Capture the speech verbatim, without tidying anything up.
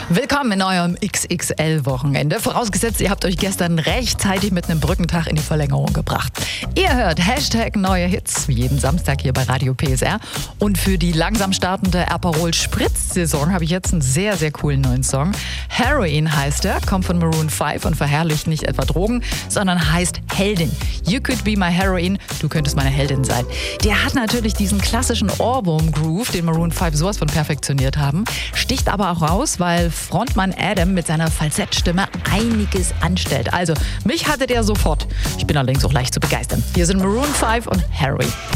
Willkommen in eurem X X L-Wochenende. Vorausgesetzt, ihr habt euch gestern rechtzeitig mit einem Brückentag in die Verlängerung gebracht. Ihr hört Hashtag neue Hits, wie jeden Samstag hier bei Radio P S R. Und für die langsam startende Aperol Spritz-Saison habe ich jetzt einen sehr, sehr coolen neuen Song. Heroin heißt er, kommt von Maroon fünf und verherrlicht nicht etwa Drogen, sondern heißt Heldin. You could be my heroin, du könntest meine Heldin sein. Der hat natürlich diesen klassischen Ohrwurm-Groove, den Maroon fünf sowas von perfektioniert haben, sticht aber auch raus, weil Frontmann Adam mit seiner Falsettstimme einiges anstellt. Also, mich hatte der sofort. Ich bin allerdings auch leicht zu begeistern. Hier sind Maroon fünf und Heroin.